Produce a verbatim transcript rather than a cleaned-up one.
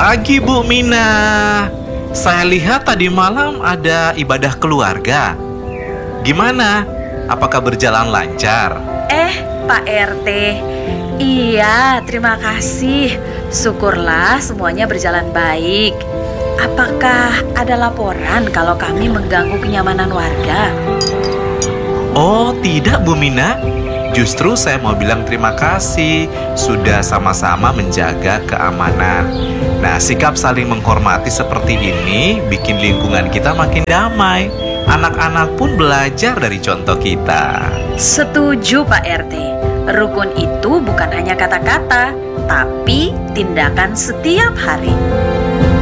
Pagi Bu Mina. Saya lihat tadi malam ada ibadah keluarga. Gimana? Apakah berjalan lancar? Eh, Pak R T. Iya, terima kasih. Syukurlah semuanya berjalan baik. Apakah ada laporan kalau kami mengganggu kenyamanan warga? Oh, tidak Bu Mina. Justru saya mau bilang terima kasih sudah sama-sama menjaga keamanan. Nah, sikap saling menghormati seperti ini bikin lingkungan kita makin damai. Anak-anak pun belajar dari contoh kita. Setuju Pak R T. Rukun itu bukan hanya kata-kata, tapi tindakan setiap hari.